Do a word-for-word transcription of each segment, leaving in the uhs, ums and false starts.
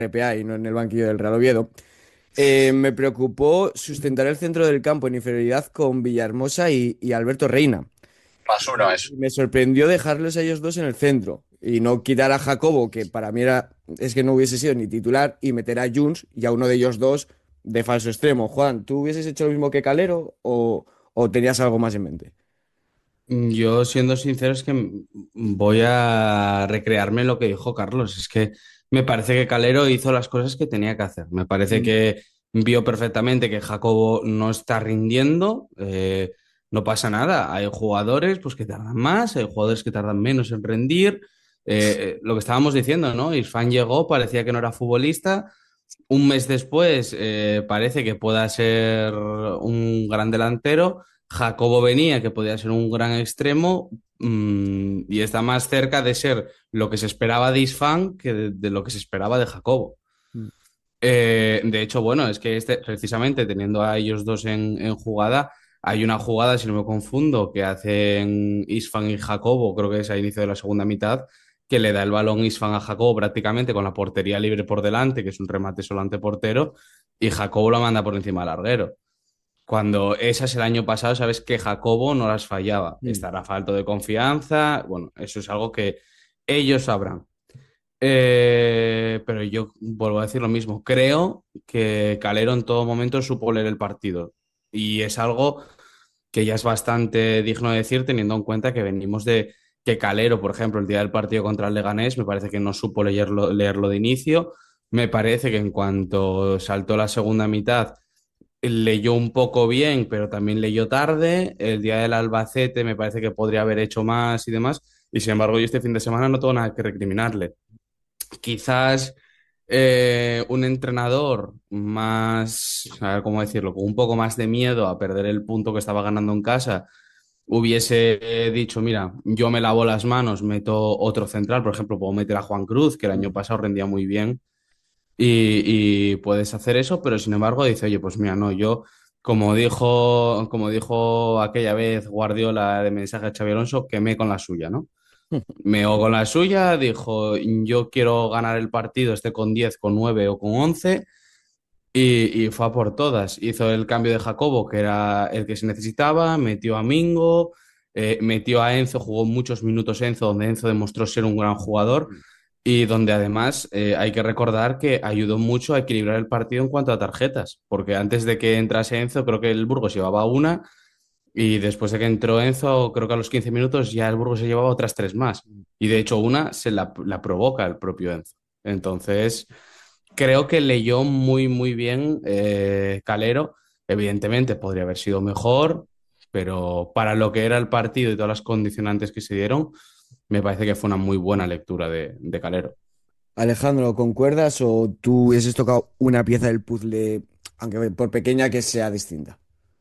R P A y no en el banquillo del Real Oviedo. Eh, me preocupó sustentar el centro del campo en inferioridad con Villahermosa y, y Alberto Reina. Más uno Y eso. y me sorprendió dejarlos a ellos dos en el centro y no quitar a Jacobo, que para mí era, es que no hubiese sido ni titular, y meter a Junts y a uno de ellos dos de falso extremo. Juan, ¿tú hubieses hecho lo mismo que Calero o, o tenías algo más en mente? Yo, siendo sincero, es que m- voy a recrearme lo que dijo Carlos. Es que me parece que Calero hizo las cosas que tenía que hacer. Me parece Mm. que vio perfectamente que Jacobo no está rindiendo. Eh, no pasa nada. Hay jugadores pues, que tardan más, hay jugadores que tardan menos en rendir. Eh, eh, lo que estábamos diciendo, ¿no? Isfan llegó, parecía que no era futbolista. Un mes después eh, parece que pueda ser un gran delantero. Jacobo venía, que podía ser un gran extremo, mm, y está más cerca de ser lo que se esperaba de Isfan que de, de lo que se esperaba de Jacobo. Mm. Eh, de hecho, bueno, es que este, precisamente teniendo a ellos dos en, en jugada, hay una jugada, si no me confundo, que hacen Isfan y Jacobo, creo que es a inicio de la segunda mitad, que le da el balón Isfan a Jacobo prácticamente con la portería libre por delante, que es un remate solo ante portero, y Jacobo lo manda por encima del larguero. Cuando esas el año pasado, sabes que Jacobo no las fallaba. Mm. Estará falto de confianza. Bueno, eso es algo que ellos sabrán. Eh, pero yo vuelvo a decir lo mismo. Creo que Calero en todo momento supo leer el partido. Y es algo que ya es bastante digno de decir, teniendo en cuenta que venimos de que Calero, por ejemplo, el día del partido contra el Leganés, me parece que no supo leerlo, leerlo de inicio. Me parece que en cuanto saltó la segunda mitad leyó un poco bien, pero también leyó tarde. El día del Albacete me parece que podría haber hecho más y demás. Y sin embargo, yo este fin de semana no tengo nada que recriminarle. Quizás eh, un entrenador más, a ver cómo decirlo, con un poco más de miedo a perder el punto que estaba ganando en casa, hubiese eh, dicho, mira, yo me lavo las manos, meto otro central, por ejemplo, puedo meter a Juan Cruz, que el año Mm. pasado rendía muy bien y, y puedes hacer eso, pero sin embargo dice, oye, pues mira, no, yo, como dijo, como dijo aquella vez Guardiola de mensaje a Xabi Alonso, quemé con la suya, ¿no? Meó con la suya, dijo, yo quiero ganar el partido, esté con diez, con nueve o con once, y, y fue a por todas. Hizo el cambio de Jacobo, que era el que se necesitaba, metió a Mingo, eh, metió a Enzo, jugó muchos minutos Enzo, donde Enzo demostró ser un gran jugador y donde además eh, hay que recordar que ayudó mucho a equilibrar el partido en cuanto a tarjetas, porque antes de que entrase Enzo, creo que el Burgos llevaba una y después de que entró Enzo, creo que a los quince minutos ya el Burgos se llevaba otras tres más. Y de hecho una se la, la provoca el propio Enzo. Entonces, creo que leyó muy, muy bien eh, Calero. Evidentemente podría haber sido mejor, pero para lo que era el partido y todas las condicionantes que se dieron, me parece que fue una muy buena lectura de, de Calero. Alejandro, ¿concuerdas o tú hubieses tocado una pieza del puzzle, aunque por pequeña que sea distinta?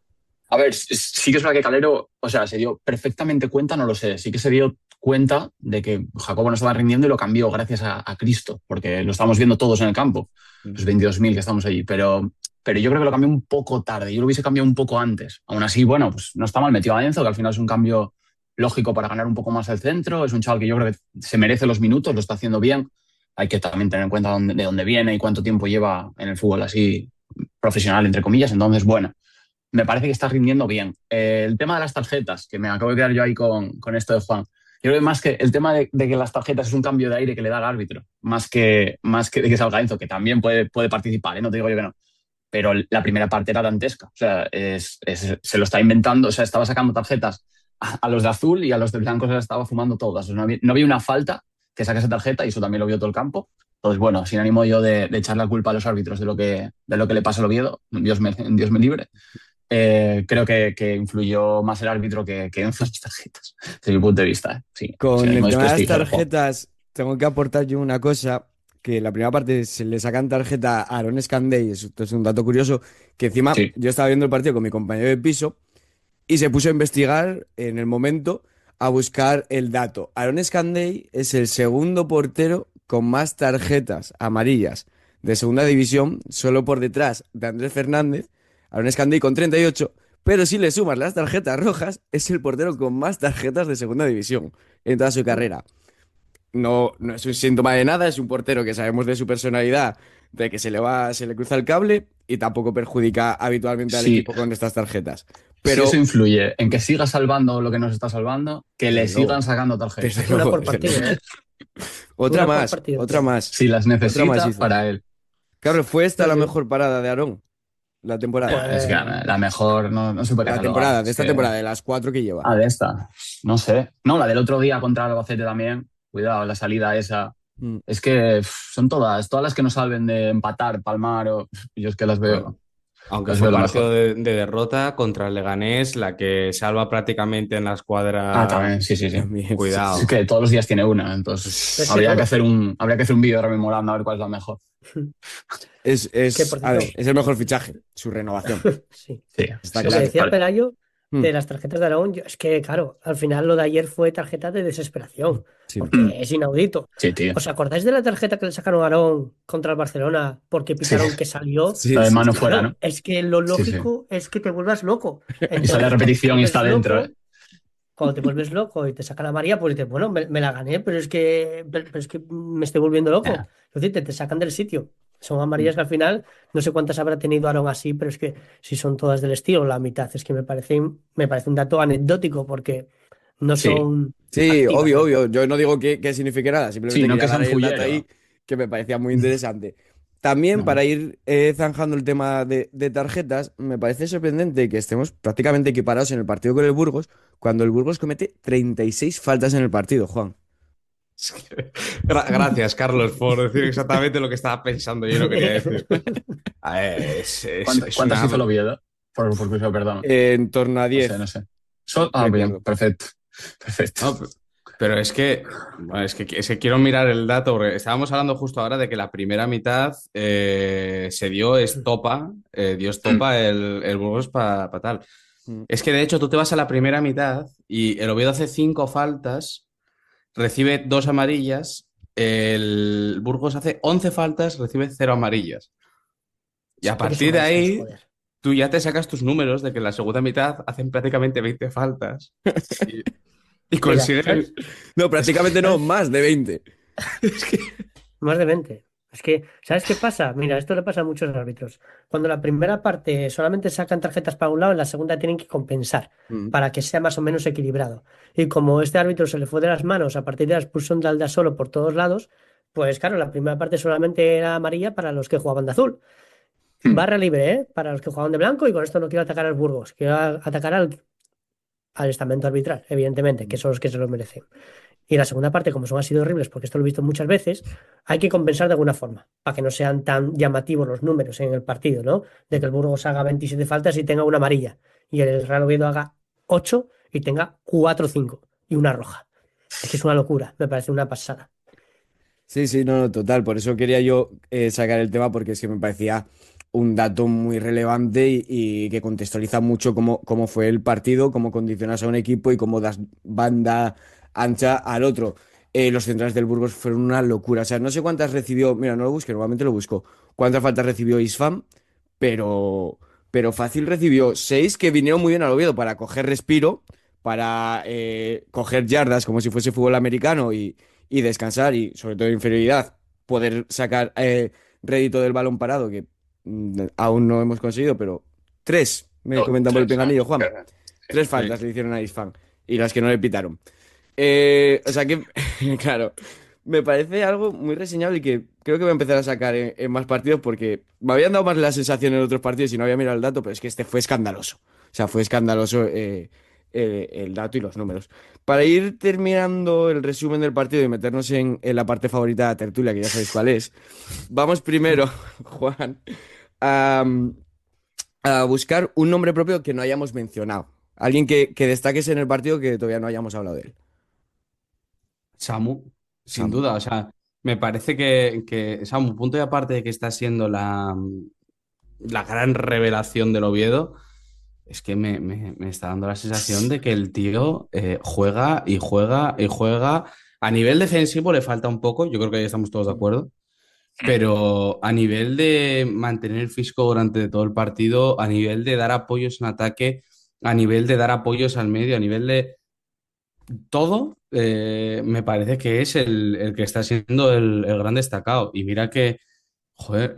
A ver, s- sí que es verdad que Calero, o sea, se dio perfectamente cuenta, no lo sé, sí que se dio cuenta de que Jacobo no estaba rindiendo y lo cambió gracias a, a Cristo, porque lo estamos viendo todos en el campo, Mm. los veintidós mil que estamos allí, pero, pero yo creo que lo cambió un poco tarde, yo lo hubiese cambiado un poco antes. Aún así, bueno, pues no está mal metido a Enzo, que al final es un cambio lógico para ganar un poco más el centro, es un chaval que yo creo que se merece los minutos, lo está haciendo bien, hay que también tener en cuenta dónde- de dónde viene y cuánto tiempo lleva en el fútbol así profesional, entre comillas, entonces, bueno me parece que está rindiendo bien. Eh, el tema de las tarjetas, que me acabo de quedar yo ahí con, con esto de Juan. Yo creo que más que el tema de, de que las tarjetas es un cambio de aire que le da al árbitro, más que, más que de que salga Enzo, que también puede, puede participar, ¿eh? No te digo yo que no. Pero la primera parte era dantesca. O sea, es, es- se lo está inventando. O sea, estaba sacando tarjetas a, a los de azul y a los de blanco se las estaba fumando todas. O sea, no había, no había una falta que saque esa tarjeta y eso también lo vio todo el campo. Entonces, bueno, sin ánimo yo de, de echar la culpa a los árbitros de lo que, de lo que le pasa al Oviedo, Dios me, Dios me libre, eh, creo que, que influyó más el árbitro que, que en las tarjetas, desde mi punto de vista. ¿Eh? Sí, sin Con el ánimo de tema de las desprestigiar al juego. tarjetas, tengo que aportar yo una cosa, que en la primera parte se le sacan tarjeta a Aaron Scandey, esto es un dato curioso, que encima Sí, yo estaba viendo el partido con mi compañero de piso y se puso a investigar en el momento a buscar el dato. Aaron Scandey es el segundo portero con más tarjetas amarillas de segunda división, solo por detrás de Andrés Fernández, Aaron Scandey con treinta y ocho, pero si le sumas las tarjetas rojas, es el portero con más tarjetas de segunda división en toda su carrera. no, no es un síntoma de nada, es un portero que sabemos de su personalidad, de que se le va, se le cruza el cable y tampoco perjudica habitualmente al Sí, equipo con estas tarjetas. si eso Pero, influye en que siga salvando lo que nos está salvando, que le desde sigan luego, sacando desde tarjetas. Una luego, por desde luego. partido, ¿eh? Otra Una por más, partido otra entiendo. más, Si las otra más necesita, hizo. para él. Claro, fue esta Sí, la sí. mejor parada de Aarón, la temporada. Buah, es que Pues, la mejor no, no se puede La catalogar. temporada, de Es esta que, temporada, de las cuatro que lleva. ah, de esta. No sé. No, la del otro día contra el Albacete también. Cuidado, la salida esa. Mm. Es que pff, son todas, todas las que nos salven de empatar, palmar, o yo es que las Bueno, veo, aunque las fue veo lo partido mejor. de, de derrota contra el Leganés, la que salva prácticamente en la Ah, escuadra. también, sí, sí, sí. También, sí, Es Cuidado. sí. que todos los días tiene una, pero entonces es que habría que todos. hacer un, habría que hacer un vídeo rememorando a ver cuál es la mejor. Es, Que es, por a ver, cierto, es el mejor fichaje, su renovación, sí. Sí, está sí, Lo que sí. claro. decía Vale. Pelayo Mm. de las tarjetas de Aragón, yo- es que, claro, al final lo de ayer fue tarjeta de desesperación, Sí. Mm, porque es inaudito. sí, tío. ¿Os acordáis de la tarjeta que le sacaron a Aragón contra el Barcelona porque Sí, pitaron que salió? lo Sí, de sí, mano sí. fuera, ¿no? Claro, es que lo Sí, sí. lógico es que te vuelvas loco. Y sale a Entonces, cuando te repetición y está vuelves dentro, ¿eh? loco, cuando te vuelves loco y te sacan a María, pues dices, bueno, me, me la gané, pero es que, pero, pero es que me estoy volviendo loco. Ya. Es decir, te, te sacan del sitio. Son amarillas que al final, no sé cuántas habrá tenido Aaron así, pero es que si son todas del estilo, la mitad, es que me parece, me parece un dato anecdótico porque no Sí, son Sí, activas obvio, del todo. obvio. Yo no digo que, que signifique nada, sí, simplemente no quería que sea dar un ahí el dato fullero. ahí que me parecía muy interesante. También, No. para ir eh, zanjando el tema de, de tarjetas, me parece sorprendente que estemos prácticamente equiparados en el partido con el Burgos, cuando el Burgos comete treinta y seis faltas en el partido, Juan. Es que- Gra- Gracias, Carlos, por decir exactamente lo que estaba pensando yo y no quería decir. A ver, es, es- ¿Cuántas, es cuántas una. hizo el Oviedo? Por, por curiosidad, perdón. Eh, en torno a No sé, no diez, sé. Sol- ah, bien, recuerdo. perfecto. Perfecto. No, pe- pero es que, bueno, es que, es que quiero mirar el dato, porque estábamos hablando justo ahora de que la primera mitad eh, se dio estopa, eh, dio Mm. estopa el, el Burgos para tal. Mm. Es que de hecho tú te vas a la primera mitad y el Oviedo hace cinco faltas, recibe dos amarillas, el Burgos hace once faltas, recibe cero amarillas. Y a Sí que partir son de estos, ahí, joder. tú ya te sacas tus números de que en la segunda mitad hacen prácticamente veinte faltas y, y Mira, consiguen. ¿sabes? No, Es que, prácticamente no, ¿Sabes? más de veinte. es que- Más de veinte. Es que, ¿sabes qué pasa? Mira, esto le pasa a muchos árbitros. Cuando la primera parte solamente sacan tarjetas para un lado, en la segunda tienen que compensar Mm. para que sea más o menos equilibrado. Y como este árbitro se le fue de las manos a partir de la expulsión de Aldasoro por todos lados, pues claro, la primera parte solamente era amarilla para los que jugaban de azul. Mm. Barra libre, ¿eh? Para los que jugaban de blanco y con esto no quiero atacar al Burgos, quiero a- atacar al, al estamento arbitral, evidentemente, que son los que se lo merecen. Y la segunda parte, como son así de horribles, porque esto lo he visto muchas veces, hay que compensar de alguna forma, para que no sean tan llamativos los números en el partido, ¿no? De que el Burgos haga veintisiete faltas y tenga una amarilla, y el Real Oviedo haga ocho y tenga cuatro o cinco y una roja. Es que es una locura, me parece una pasada. Sí, sí, no, no, total. Por eso quería yo eh, sacar el tema, porque es que me parecía un dato muy relevante y, y que contextualiza mucho cómo, cómo fue el partido, cómo condicionas a un equipo y cómo das banda ancha al otro. Eh, los centrales del Burgos fueron una locura. O sea, no sé cuántas recibió, mira, no lo busqué, normalmente lo busco. Cuántas faltas recibió Isfam, pero, pero fácil recibió seis que vinieron muy bien al Oviedo para coger respiro, para eh, coger yardas como si fuese fútbol americano y y descansar y sobre todo inferioridad, poder sacar eh, rédito del balón parado, que mm, aún no hemos conseguido, pero tres, me Oh, comentan por el tres, ¿no? pinganillo, Juan. Sí, Tres sí. faltas le hicieron a Isfan y las que no le pitaron. Eh, o sea que, claro, me parece algo muy reseñable y que creo que voy a empezar a sacar en, en más partidos porque me habían dado más la sensación en otros partidos y no había mirado el dato, pero es que este fue escandaloso. O sea, fue escandaloso eh, eh, el dato y los números. Para ir terminando el resumen del partido y meternos en, en la parte favorita de la tertulia, que ya sabéis cuál es, vamos primero, Juan, a, a buscar un nombre propio que no hayamos mencionado. Alguien que, que destaques en el partido que todavía no hayamos hablado de él. Samu, sin Samu. duda, o sea, me parece que, que Samu, punto y aparte de que está siendo la, la gran revelación del Oviedo, es que me, me- me está dando la sensación de que el tío eh, juega y juega y juega. A nivel defensivo le falta un poco, yo creo que ahí estamos todos de acuerdo, pero a nivel de mantener el físico durante todo el partido, a nivel de dar apoyos en ataque, a nivel de dar apoyos al medio, a nivel de todo, eh, me parece que es el, el que está siendo el, el gran destacado. Y mira que, joder,